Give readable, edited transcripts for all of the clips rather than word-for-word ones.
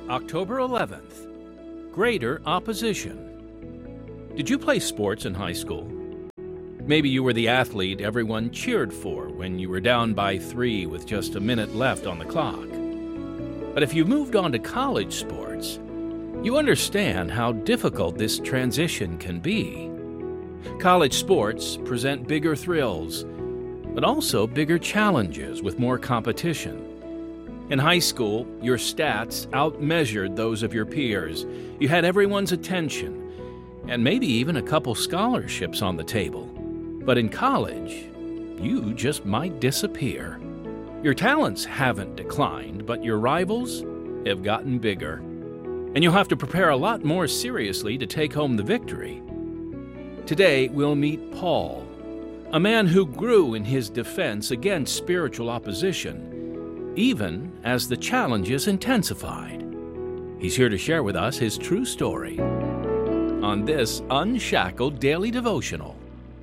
October 11th. Greater opposition. Did you play sports in high school? Maybe you were the athlete everyone cheered for when you were down by 3 with just a minute left on the clock. But if you moved on to college sports, you understand how difficult this transition can be. College sports present bigger thrills, but also bigger challenges with more competition. In high school, your stats outmeasured those of your peers. You had everyone's attention, and maybe even a couple scholarships on the table. But in college, you just might disappear. Your talents haven't declined, but your rivals have gotten bigger. And you'll have to prepare a lot more seriously to take home the victory. Today, we'll meet Paul, a man who grew in his defense against spiritual opposition, even as the challenges intensified. He's here to share with us his true story on this Unshackled Daily Devotional.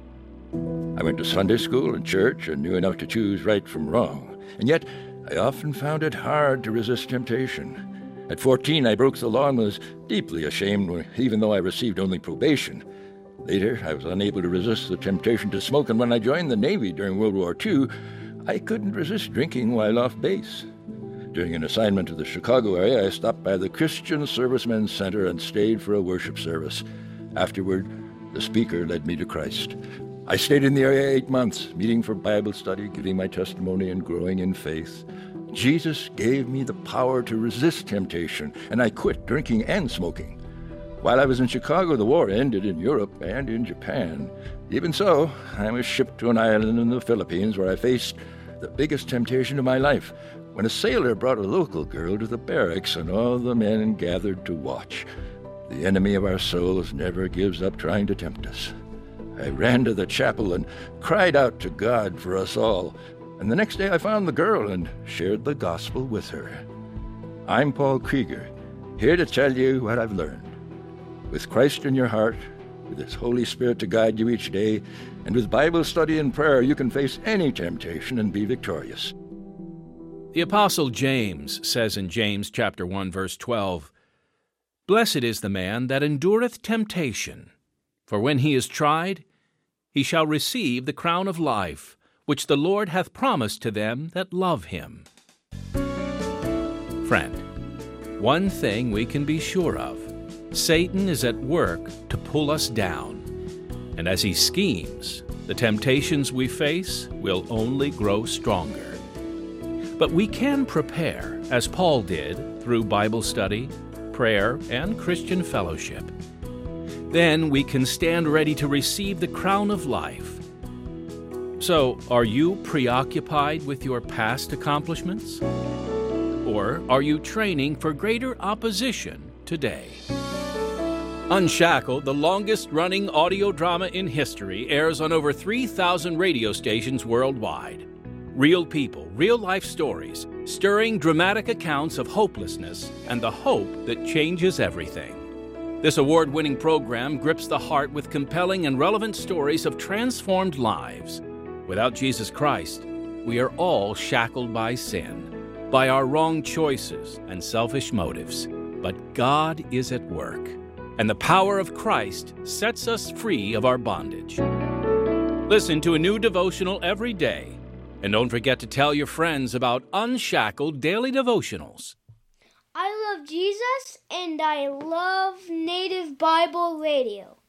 I went to Sunday school and church and knew enough to choose right from wrong. And yet, I often found it hard to resist temptation. At 14, I broke the law and was deeply ashamed, even though I received only probation. Later, I was unable to resist the temptation to smoke, and when I joined the Navy during World War II, I couldn't resist drinking while off base. During an assignment to the Chicago area, I stopped by the Christian Servicemen's Center and stayed for a worship service. Afterward, the speaker led me to Christ. I stayed in the area 8 months, meeting for Bible study, giving my testimony, and growing in faith. Jesus gave me the power to resist temptation, and I quit drinking and smoking. While I was in Chicago, the war ended in Europe and in Japan. Even so, I was shipped to an island in the Philippines where I faced the biggest temptation of my life, when a sailor brought a local girl to the barracks and all the men gathered to watch. The enemy of our souls never gives up trying to tempt us. I ran to the chapel and cried out to God for us all. And the next day I found the girl and shared the gospel with her. I'm Paul Krieger, here to tell you what I've learned. With Christ in your heart, with His Holy Spirit to guide you each day, and with Bible study and prayer, you can face any temptation and be victorious. The Apostle James says in James chapter 1, verse 12, "Blessed is the man that endureth temptation, for when he is tried, he shall receive the crown of life, which the Lord hath promised to them that love him." Friend, one thing we can be sure of: Satan is at work to pull us down. And as he schemes, the temptations we face will only grow stronger. But we can prepare, as Paul did, through Bible study, prayer, and Christian fellowship. Then we can stand ready to receive the crown of life. So, are you preoccupied with your past accomplishments? Or are you training for greater opposition today? Unshackled, the longest-running audio drama in history, airs on over 3,000 radio stations worldwide. Real people, real-life stories, stirring dramatic accounts of hopelessness and the hope that changes everything. This award-winning program grips the heart with compelling and relevant stories of transformed lives. Without Jesus Christ, we are all shackled by sin, by our wrong choices and selfish motives. But God is at work, and the power of Christ sets us free of our bondage. Listen to a new devotional every day, and don't forget to tell your friends about Unshackled Daily Devotionals. I love Jesus, and I love Native Bible Radio.